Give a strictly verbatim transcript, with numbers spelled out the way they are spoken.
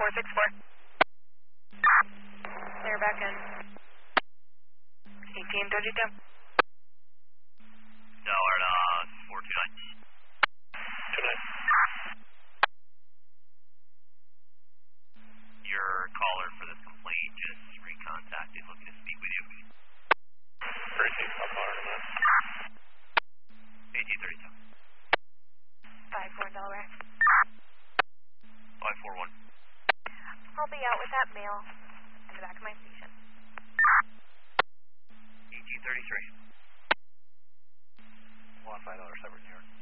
four six four. Clear back in. eighteen thirty-two. Dollar uh, four two nine. two nine. Your caller for this complaint just recontacted, looking to speak with you. Appreciate it. I'll call her in a minute. eighteen thirty-two. five four Delaware. five four one. I'll be out with that mail in the back of my station. eighteen thirty-three. One five dollars separate in here.